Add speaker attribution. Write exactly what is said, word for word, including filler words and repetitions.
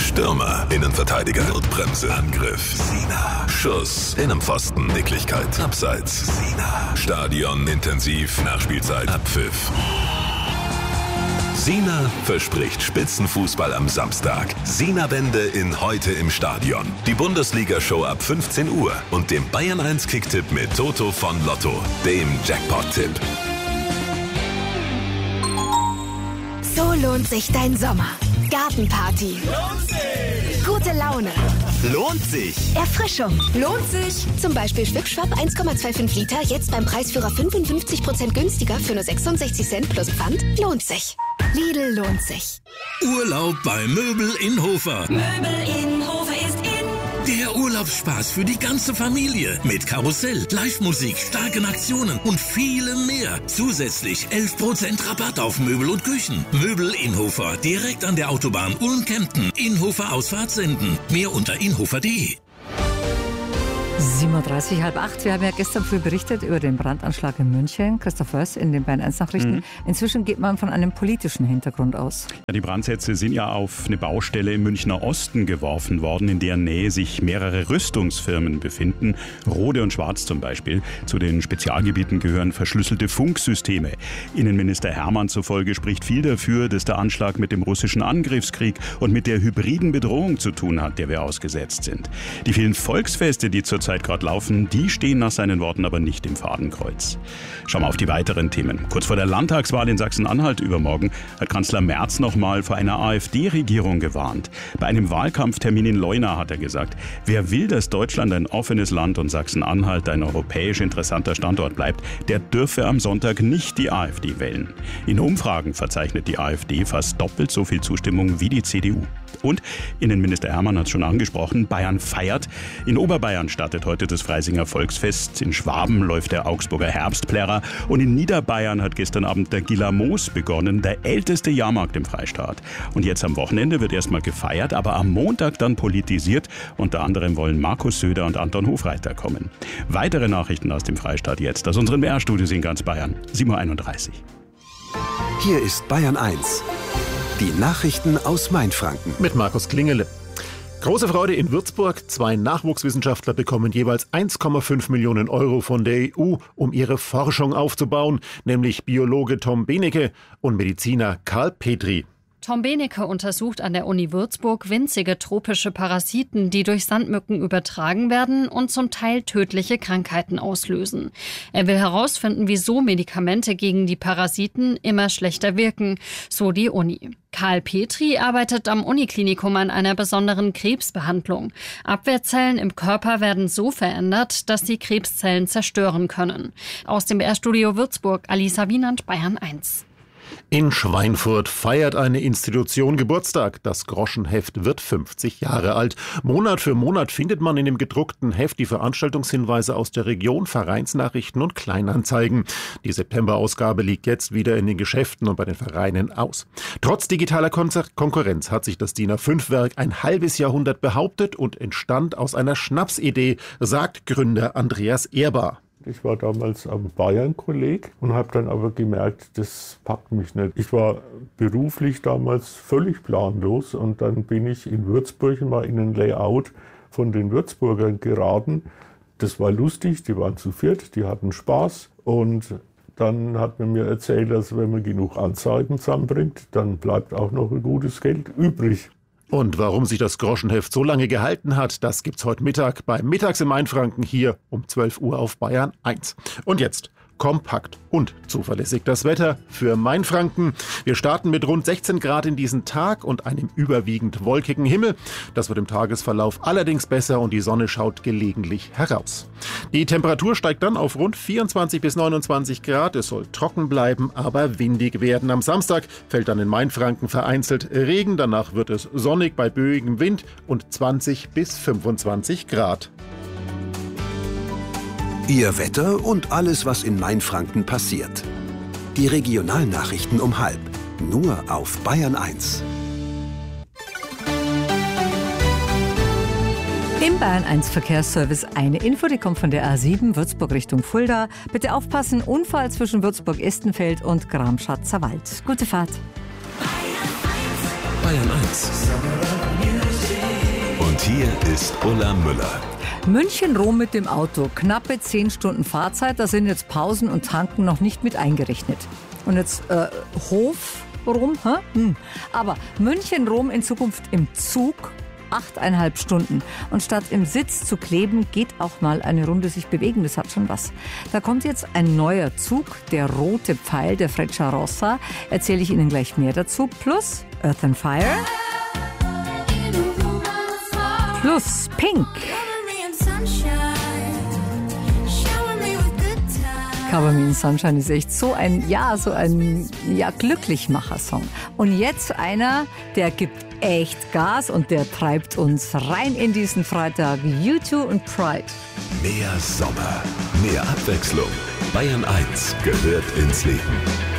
Speaker 1: Stürmer, Innenverteidiger, Notbremse, Angriff, Sina, Schuss, Innenpfosten, Nicklichkeit, Abseits, Sina, Stadion, intensiv, Nachspielzeit, Abpfiff. Sina verspricht Spitzenfußball am Samstag. Sina-Wende in Heute im Stadion. Die Bundesliga-Show ab fünfzehn Uhr und dem Bayern eins Kicktipp mit Toto von Lotto, dem Jackpot-Tipp.
Speaker 2: So lohnt sich dein Sommer. Gartenparty.
Speaker 3: Lohnt sich!
Speaker 2: Gute Laune.
Speaker 3: Lohnt sich!
Speaker 2: Erfrischung.
Speaker 4: Lohnt sich!
Speaker 2: Zum Beispiel Schwipp-Schwapp eins Komma fünfundzwanzig Liter, jetzt beim Preisführer fünfundfünfzig Prozent günstiger für nur sechsundsechzig Cent plus Pfand. Lohnt sich. Lidl lohnt sich.
Speaker 5: Urlaub bei Möbel in Hofer.
Speaker 4: Möbel in Hofer ist in.
Speaker 5: Der Urlaubsspaß für die ganze Familie. Mit Karussell, Live-Musik, starken Aktionen und vielem mehr. Zusätzlich elf Prozent Rabatt auf Möbel und Küchen. Möbel in Hofer, direkt an der Autobahn Ulm-Kempten. Inhofer Ausfahrt senden. Mehr unter inhofer punkt de.
Speaker 6: sieben Uhr dreißig, halb acht. Wir haben ja gestern früh berichtet über den Brandanschlag in München. Christoph Hörs in den Bayern eins Nachrichten. Mhm. Inzwischen geht man von einem politischen Hintergrund aus.
Speaker 7: Ja, die Brandsätze sind ja auf eine Baustelle im Münchner Osten geworfen worden, in deren Nähe sich mehrere Rüstungsfirmen befinden. Rode und Schwarz zum Beispiel. Zu den Spezialgebieten gehören verschlüsselte Funksysteme. Innenminister Hermann zufolge spricht viel dafür, dass der Anschlag mit dem russischen Angriffskrieg und mit der hybriden Bedrohung zu tun hat, der wir ausgesetzt sind. Die vielen Volksfeste, die zurzeit gerade laufen, die stehen nach seinen Worten aber nicht im Fadenkreuz. Schauen wir auf die weiteren Themen. Kurz vor der Landtagswahl in Sachsen-Anhalt übermorgen hat Kanzler Merz noch mal vor einer AfD-Regierung gewarnt. Bei einem Wahlkampftermin in Leuna hat er gesagt, wer will, dass Deutschland ein offenes Land und Sachsen-Anhalt ein europäisch interessanter Standort bleibt, der dürfe am Sonntag nicht die AfD wählen. In Umfragen verzeichnet die AfD fast doppelt so viel Zustimmung wie die C D U. Und Innenminister Hermann hat es schon angesprochen, Bayern feiert. In Oberbayern startet heute das Freisinger Volksfest. In Schwaben läuft der Augsburger Herbstplärrer. Und in Niederbayern hat gestern Abend der Gilamos begonnen, der älteste Jahrmarkt im Freistaat. Und jetzt am Wochenende wird erstmal gefeiert, aber am Montag dann politisiert. Unter anderem wollen Markus Söder und Anton Hofreiter kommen. Weitere Nachrichten aus dem Freistaat jetzt aus unseren B R-Studios in ganz Bayern. sieben Uhr einunddreißig.
Speaker 8: Hier ist Bayern eins. Die Nachrichten aus Mainfranken.
Speaker 9: Mit Markus Klingele. Große Freude in Würzburg. Zwei Nachwuchswissenschaftler bekommen jeweils eins Komma fünf Millionen Euro von der E U, um ihre Forschung aufzubauen, nämlich Biologe Tom Benecke und Mediziner Karl Petri.
Speaker 10: Tom Benecke untersucht an der Uni Würzburg winzige tropische Parasiten, die durch Sandmücken übertragen werden und zum Teil tödliche Krankheiten auslösen. Er will herausfinden, wieso Medikamente gegen die Parasiten immer schlechter wirken, so die Uni. Karl Petri arbeitet am Uniklinikum an einer besonderen Krebsbehandlung. Abwehrzellen im Körper werden so verändert, dass sie Krebszellen zerstören können. Aus dem B R-Studio Würzburg, Alisa Wienand, Bayern eins.
Speaker 9: In Schweinfurt feiert eine Institution Geburtstag. Das Groschenheft wird fünfzig Jahre alt. Monat für Monat findet man in dem gedruckten Heft die Veranstaltungshinweise aus der Region, Vereinsnachrichten und Kleinanzeigen. Die September-Ausgabe liegt jetzt wieder in den Geschäften und bei den Vereinen aus. Trotz digitaler Kon- Konkurrenz hat sich das D I N A fünf Werk ein halbes Jahrhundert behauptet und entstand aus einer Schnapsidee, sagt Gründer Andreas Ehrbar.
Speaker 11: Ich war damals am Bayern-Kolleg und habe dann aber gemerkt, das packt mich nicht. Ich war beruflich damals völlig planlos und dann bin ich in Würzburg mal in ein Layout von den Würzburgern geraten. Das war lustig, die waren zu viert, die hatten Spaß und dann hat man mir erzählt, dass wenn man genug Anzeigen zusammenbringt, dann bleibt auch noch ein gutes Geld übrig.
Speaker 9: Und warum sich das Groschenheft so lange gehalten hat, das gibt's heute Mittag beim Mittags im Mainfranken hier um zwölf Uhr auf Bayern eins. Und jetzt kompakt und zuverlässig das Wetter für Mainfranken. Wir starten mit rund sechzehn Grad in diesen Tag und einem überwiegend wolkigen Himmel. Das wird im Tagesverlauf allerdings besser und die Sonne schaut gelegentlich heraus. Die Temperatur steigt dann auf rund vierundzwanzig bis neunundzwanzig Grad. Es soll trocken bleiben, aber windig werden. Am Samstag fällt dann in Mainfranken vereinzelt Regen. Danach wird es sonnig bei böigem Wind und zwanzig bis fünfundzwanzig Grad.
Speaker 8: Ihr Wetter und alles, was in Mainfranken passiert. Die Regionalnachrichten um halb. Nur auf Bayern eins.
Speaker 6: Im Bayern eins Verkehrsservice eine Info, die kommt von der A sieben Würzburg Richtung Fulda. Bitte aufpassen, Unfall zwischen Würzburg-Estenfeld und Gramschatzer Wald. Gute Fahrt.
Speaker 8: Bayern eins.
Speaker 1: Und hier ist Ulla Müller.
Speaker 6: München-Rom mit dem Auto. Knappe zehn Stunden Fahrzeit. Da sind jetzt Pausen und Tanken noch nicht mit eingerechnet. Und jetzt äh, Hof rum. Hä? Hm. Aber München-Rom in Zukunft im Zug. Achteinhalb Stunden. Und statt im Sitz zu kleben, geht auch mal eine Runde sich bewegen. Das hat schon was. Da kommt jetzt ein neuer Zug, der rote Pfeil, der Frecciarossa. Erzähle ich Ihnen gleich mehr dazu. Plus Earth and Fire. Plus Pink. Cover Me in Sunshine ist echt so ein, ja, so ein, ja, Glücklichmacher-Song. Und jetzt einer, der gibt echt Gas und der treibt uns rein in diesen Freitag. U zwei und Pride.
Speaker 1: Mehr Sommer, mehr Abwechslung. Bayern eins gehört ins Leben.